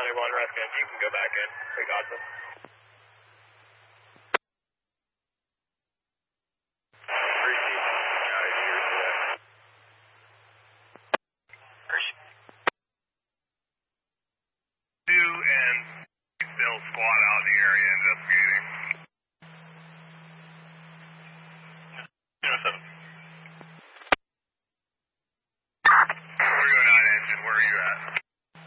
21 Redskins, you can go back in. We got this.